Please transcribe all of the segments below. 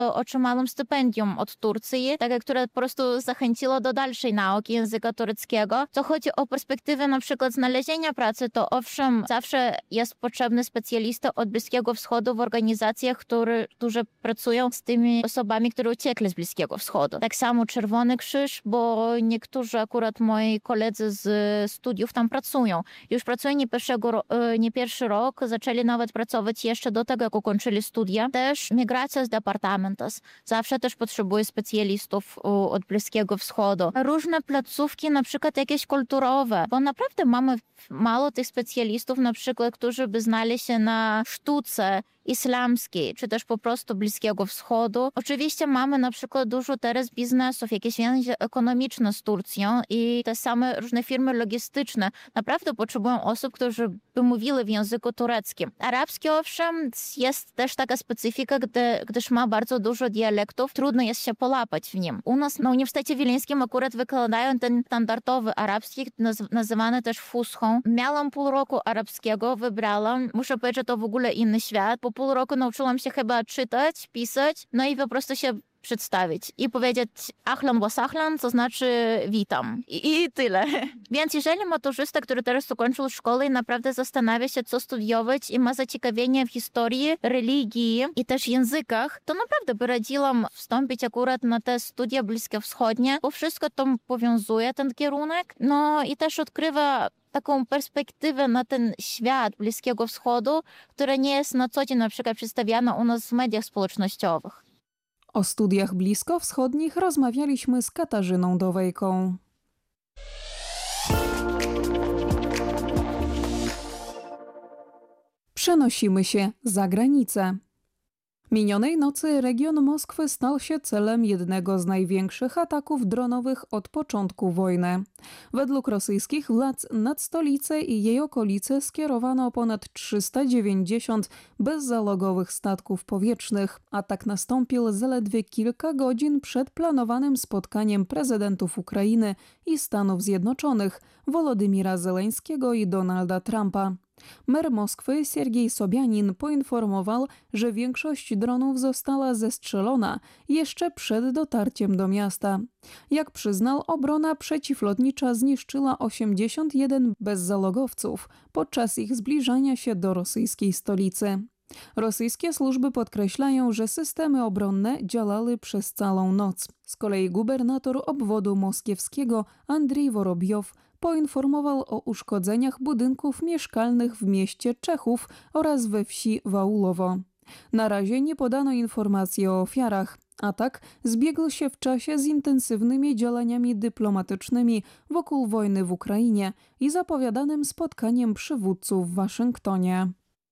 otrzymałam stypendium od Turcji, które po prostu zachęciło do dalszej nauki języka tureckiego. Co chodzi o perspektywę na przykład znalezienia pracy, to owszem, zawsze jest potrzebny specjalista od Bliskiego Wschodu w organizacjach, którzy pracują z tymi osobami, które uciekli z Bliskiego Wschodu. Tak samo Czerwony Krzyż, bo niektórzy akurat moi koledzy z studiów tam pracują. Już pracują nie pierwszy rok, zaczęli nawet pracować jeszcze do tego, jak ukończyli studia. Też migracja z departamentu. Zawsze też potrzebuje specjalistów od Bliskiego Wschodu. Różne placówki, na przykład jakieś kulturowe, bo naprawdę mamy mało tych specjalistów, na przykład, którzy by znali się na sztuce islamskiej, czy też po prostu Bliskiego Wschodu. Oczywiście mamy na przykład dużo teraz biznesów, jakieś więzi ekonomiczne z Turcją i te same różne firmy logistyczne naprawdę potrzebują osób, którzy by mówili w języku tureckim. Arabski owszem jest też taka specyfika, gdyż ma bardzo dużo dialektów, trudno jest się połapać w nim. U nas na Uniwersytecie Wileńskim akurat wykładają ten standardowy arabski, nazywany też fuschą. Miałam pół roku arabskiego, wybrałam. Muszę powiedzieć, że to w ogóle inny świat. Po pół roku nauczyłam się chyba czytać, pisać, no i po prostu się przedstawić i powiedzieć ahlan wa sahlan, to znaczy witam. I tyle. Więc jeżeli maturzysta, który teraz ukończył szkołę i naprawdę zastanawia się, co studiować i ma zaciekawienie w historii, religii i też językach, to naprawdę by radziłam wstąpić akurat na te studia bliskowschodnie, bo wszystko to powiązuje ten kierunek, no i też odkrywa taką perspektywę na ten świat Bliskiego Wschodu, która nie jest na co dzień na przykład przedstawiana u nas w mediach społecznościowych. O studiach bliskowschodnich rozmawialiśmy z Katarzyną Dowejką. Przenosimy się za granicę. Minionej nocy region Moskwy stał się celem jednego z największych ataków dronowych od początku wojny. Według rosyjskich władz nad stolicę i jej okolice skierowano ponad 390 bezzalogowych statków powietrznych. Atak nastąpił zaledwie kilka godzin przed planowanym spotkaniem prezydentów Ukrainy i Stanów Zjednoczonych Wolodymira Zeleńskiego i Donalda Trumpa. Mer Moskwy Siergiej Sobianin poinformował, że większość dronów została zestrzelona jeszcze przed dotarciem do miasta. Jak przyznał, obrona przeciwlotnicza zniszczyła 81 bezzalogowców podczas ich zbliżania się do rosyjskiej stolicy. Rosyjskie służby podkreślają, że systemy obronne działały przez całą noc. Z kolei gubernator obwodu moskiewskiego Andrzej Worobjow poinformował o uszkodzeniach budynków mieszkalnych w mieście Czechów oraz we wsi Waulowo. Na razie nie podano informacji o ofiarach. Atak zbiegł się w czasie z intensywnymi działaniami dyplomatycznymi wokół wojny w Ukrainie i zapowiadanym spotkaniem przywódców w Waszyngtonie.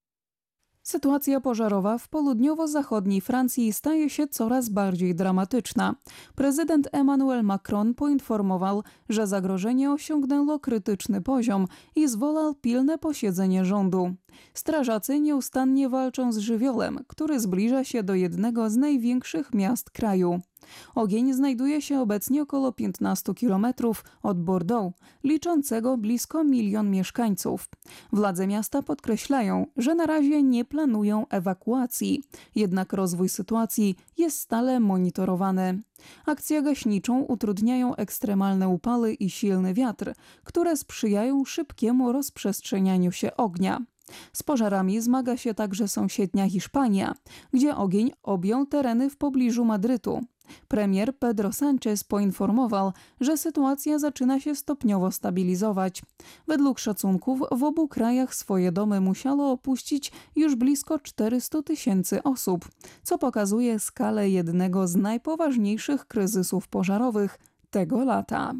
Sytuacja pożarowa w południowo-zachodniej Francji staje się coraz bardziej dramatyczna. Prezydent Emmanuel Macron poinformował, że zagrożenie osiągnęło krytyczny poziom i zwołał pilne posiedzenie rządu. Strażacy nieustannie walczą z żywiołem, który zbliża się do jednego z największych miast kraju. Ogień znajduje się obecnie około 15 km od Bordeaux, liczącego blisko 1 milion mieszkańców. Władze miasta podkreślają, że na razie nie planują ewakuacji, jednak rozwój sytuacji jest stale monitorowany. Akcję gaśniczą utrudniają ekstremalne upały i silny wiatr, które sprzyjają szybkiemu rozprzestrzenianiu się ognia. Z pożarami zmaga się także sąsiednia Hiszpania, gdzie ogień objął tereny w pobliżu Madrytu. Premier Pedro Sánchez poinformował, że sytuacja zaczyna się stopniowo stabilizować. Według szacunków w obu krajach swoje domy musiało opuścić już blisko 400 000 osób, co pokazuje skalę jednego z najpoważniejszych kryzysów pożarowych tego lata.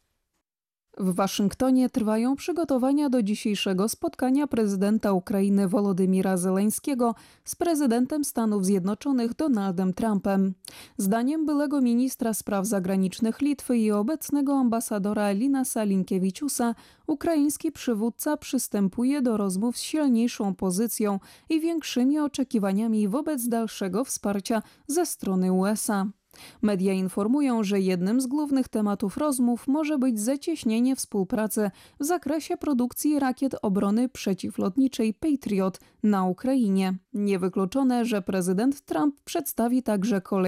W Waszyngtonie trwają przygotowania do dzisiejszego spotkania prezydenta Ukrainy Wolodymira Zeleńskiego z prezydentem Stanów Zjednoczonych Donaldem Trumpem. Zdaniem byłego ministra spraw zagranicznych Litwy i obecnego ambasadora Linasa Linkiewiciusa, ukraiński przywódca przystępuje do rozmów z silniejszą pozycją i większymi oczekiwaniami wobec dalszego wsparcia ze strony USA. Media informują, że jednym z głównych tematów rozmów może być zacieśnienie współpracy w zakresie produkcji rakiet obrony przeciwlotniczej Patriot na Ukrainie. Niewykluczone, że prezydent Trump przedstawi także kolejne